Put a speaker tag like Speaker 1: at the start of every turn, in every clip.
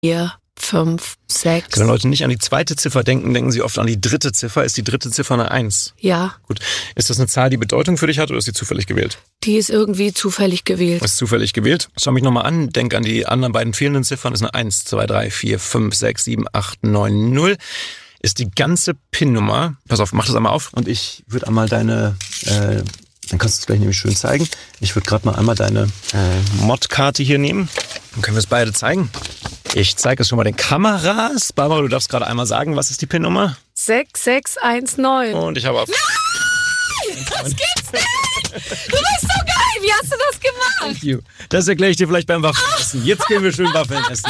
Speaker 1: 4, 5, 6.
Speaker 2: Wenn Leute nicht an die zweite Ziffer denken, denken sie oft an die dritte Ziffer. Ist die dritte Ziffer eine 1?
Speaker 1: Ja.
Speaker 2: Gut. Ist das eine Zahl, die Bedeutung für dich hat, oder ist sie zufällig gewählt?
Speaker 1: Die ist irgendwie zufällig gewählt.
Speaker 2: Ist zufällig gewählt. Schau mich nochmal an, denk an die anderen beiden fehlenden Ziffern. Das ist eine 1, 2, 3, 4, 5, 6, 7, 8, 9, 0. Ist die ganze PIN-Nummer. Pass auf, mach das einmal auf. Und ich würde einmal deine, dann kannst du es gleich nämlich schön zeigen. Ich würde gerade mal einmal deine Mod-Karte hier nehmen. Dann können wir es beide zeigen. Ich zeige es schon mal den Kameras. Barbara, du darfst gerade einmal sagen, was ist die PIN-Nummer?
Speaker 1: 6619.
Speaker 2: Und ich habe auf...
Speaker 1: Nein, das gibt's nicht! Du bist so geil! Wie hast du das gemacht?
Speaker 2: Das erkläre ich dir vielleicht beim Waffelessen. Jetzt gehen wir schön Waffeln essen.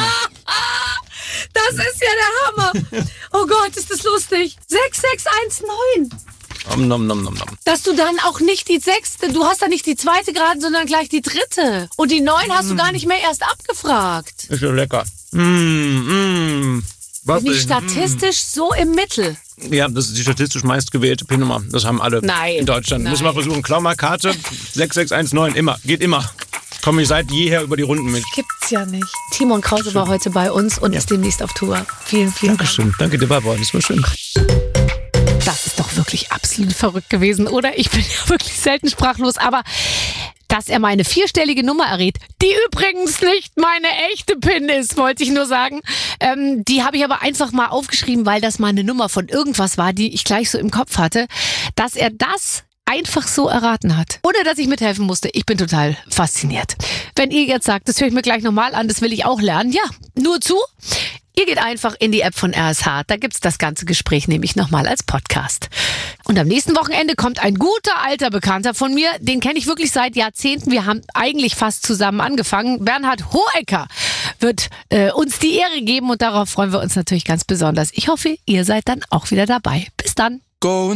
Speaker 1: Das ist ja der Hammer! Oh Gott, ist das lustig! 6619!
Speaker 2: Nom.
Speaker 1: Dass du dann auch nicht die 6., du hast dann nicht die 2. gerade, sondern gleich die 3. Und die 9 hast du gar nicht mehr erst abgefragt.
Speaker 2: Ist ja lecker.
Speaker 1: Bin ich statistisch so im Mittel?
Speaker 2: Ja, das ist die statistisch meistgewählte PIN-Nummer. Das haben alle in Deutschland. Muss mal versuchen. Klau mal Karte. 6619, immer. Geht immer. Komme ich seit jeher über die Runden mit.
Speaker 1: Gibt's ja nicht. Timon Krause war heute bei uns und ist demnächst auf Tour. Vielen Dank.
Speaker 2: Dankeschön. Danke dir, Barbara. Das war schön.
Speaker 1: Das ist doch wirklich absolut verrückt gewesen, oder? Ich bin ja wirklich selten sprachlos, aber dass er meine 4-stellige Nummer errät, die übrigens nicht meine echte PIN ist, wollte ich nur sagen. Die habe ich aber einfach mal aufgeschrieben, weil das mal eine Nummer von irgendwas war, die ich gleich so im Kopf hatte, dass er das einfach so erraten hat. Ohne, dass ich mithelfen musste. Ich bin total fasziniert. Wenn ihr jetzt sagt, das höre ich mir gleich nochmal an, das will ich auch lernen, ja, nur zu. Ihr geht einfach in die App von RSH, da gibt's das ganze Gespräch nämlich nochmal als Podcast. Und am nächsten Wochenende kommt ein guter alter Bekannter von mir, den kenne ich wirklich seit Jahrzehnten, wir haben eigentlich fast zusammen angefangen. Bernhard Hohecker wird uns die Ehre geben und darauf freuen wir uns natürlich ganz besonders. Ich hoffe, ihr seid dann auch wieder dabei. Bis dann.
Speaker 3: Go.